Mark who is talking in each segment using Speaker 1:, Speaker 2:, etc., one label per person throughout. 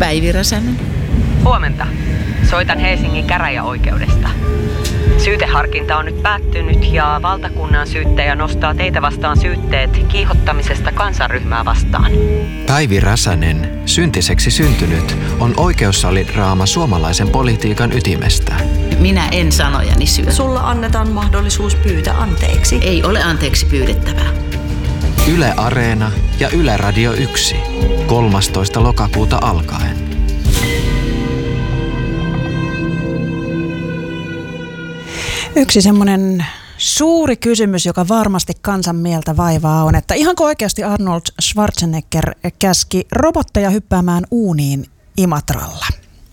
Speaker 1: Päivi Räsänen.
Speaker 2: Huomenta. Soitan Helsingin käräjäoikeudesta. Syyteharkinta on nyt päättynyt ja valtakunnan syyttäjä nostaa teitä vastaan syytteet kiihottamisesta kansanryhmää vastaan.
Speaker 3: Päivi Räsänen, syntiseksi syntynyt, on oikeussalidraama suomalaisen politiikan ytimestä.
Speaker 1: Minä en sanojani syö.
Speaker 4: Sulla annetaan mahdollisuus pyytää anteeksi.
Speaker 1: Ei ole anteeksi pyydettävää.
Speaker 3: Yle Areena ja Yle Radio 1. 13. lokakuuta alkaen.
Speaker 5: Yksi semmoinen suuri kysymys, joka varmasti kansan mieltä vaivaa, on, että ihanko oikeasti Arnold Schwarzenegger käski robotteja hyppäämään uuniin Imatralla?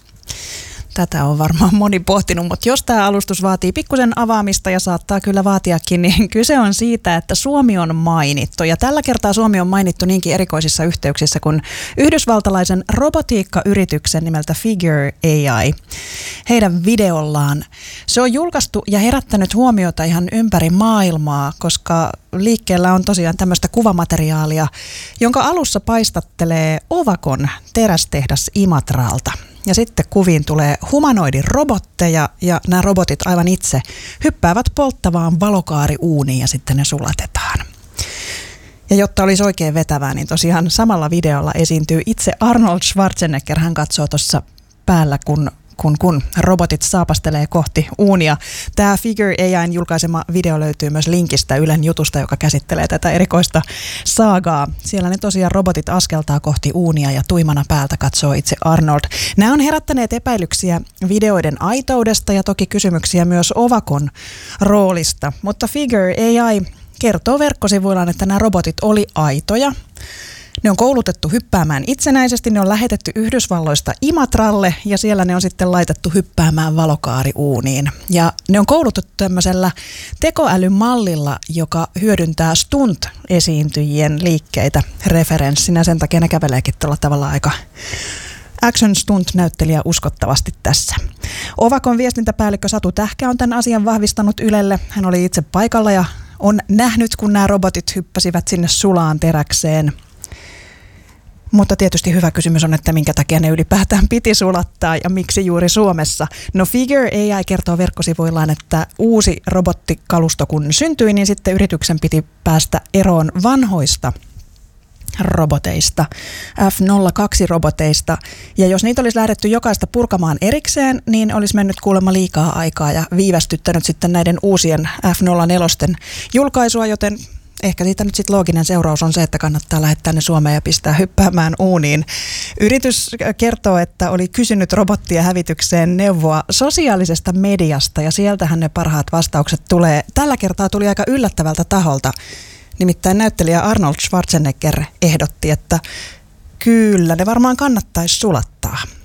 Speaker 5: Tätä on varmaan moni pohtinut, mutta jos tämä alustus vaatii pikkusen avaamista ja saattaa kyllä vaatiakin, niin kyse on siitä, että Suomi on mainittu. Ja tällä kertaa Suomi on mainittu niinkin erikoisissa yhteyksissä kuin yhdysvaltalaisen robotiikkayrityksen nimeltä Figure AI. Heidän videollaan. Se on julkaistu ja herättänyt huomiota ihan ympäri maailmaa, koska liikkeellä on tosiaan tämmöistä kuvamateriaalia, jonka alussa paistattelee Ovakon terästehdas Imatralta. Ja sitten kuviin tulee humanoidin robotteja ja nämä robotit aivan itse hyppäävät polttavaan valokaariuuniin ja sitten ne sulatetaan. Ja jotta olisi oikein vetävää, niin tosiaan samalla videolla esiintyy itse Arnold Schwarzenegger. Hän katsoo tuossa päällä, kun robotit saapastelee kohti uunia. Tämä Figure AI:n julkaisema video löytyy myös linkistä Ylen jutusta, joka käsittelee tätä erikoista saagaa. Siellä ne tosiaan robotit askeltaa kohti uunia ja tuimana päältä katsoo itse Arnold. Nämä on herättäneet epäilyksiä videoiden aitoudesta ja toki kysymyksiä myös Ovakon roolista. Mutta Figure AI kertoo verkkosivuillaan, että nämä robotit oli aitoja. Ne on koulutettu hyppäämään itsenäisesti, ne on lähetetty Yhdysvalloista Imatralle ja siellä ne on sitten laitettu hyppäämään valokaariuuniin. Ja ne on koulutettu tämmöisellä tekoälymallilla, joka hyödyntää stunt-esiintyjien liikkeitä referenssinä. Sen takia ne käveleekin tuolla tavalla aika action stunt-näyttelijä uskottavasti tässä. Ovakon viestintäpäällikkö Satu Tähkä on tämän asian vahvistanut Ylelle. Hän oli itse paikalla ja on nähnyt, kun nämä robotit hyppäsivät sinne sulaan teräkseen. Mutta tietysti hyvä kysymys on, että minkä takia ne ylipäätään piti sulattaa ja miksi juuri Suomessa. No Figure AI kertoo verkkosivuillaan, että uusi robottikalusto kun syntyi, niin sitten yrityksen piti päästä eroon vanhoista roboteista, F-02-roboteista. Ja jos niitä olisi lähdetty jokaista purkamaan erikseen, niin olisi mennyt kuulemma liikaa aikaa ja viivästyttänyt sitten näiden uusien F-04 julkaisua, joten ehkä siitä nyt sitten looginen seuraus on se, että kannattaa lähettää ne Suomeen ja pistää hyppäämään uuniin. Yritys kertoo, että oli kysynyt robottia hävitykseen neuvoa sosiaalisesta mediasta ja sieltähän ne parhaat vastaukset tulee. Tällä kertaa tuli aika yllättävältä taholta. Nimittäin näyttelijä Arnold Schwarzenegger ehdotti, että kyllä ne varmaan kannattaisi sulattaa.